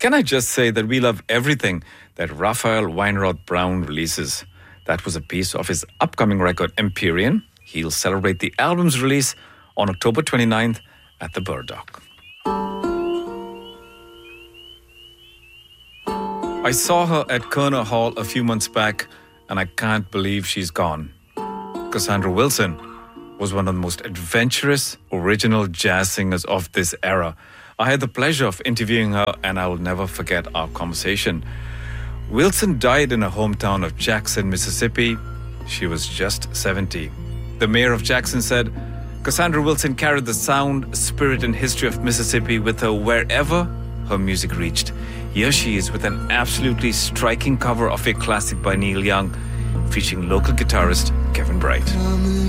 Can I just say that we love everything that Raphael Weinroth Brown releases? That was a piece of his upcoming record, Empyrean. He'll celebrate the album's release on October 29th at the Burdock. I saw her at Kerner Hall a few months back, and I can't believe she's gone. Cassandra Wilson was one of the most adventurous, original jazz singers of this era. I had the pleasure of interviewing her, and I will never forget our conversation. Wilson died in her hometown of Jackson, Mississippi. She was just 70. The mayor of Jackson said, Cassandra Wilson carried the sound, spirit, and history of Mississippi with her wherever her music reached. Here she is with an absolutely striking cover of a classic by Neil Young, featuring local guitarist Kevin Bright.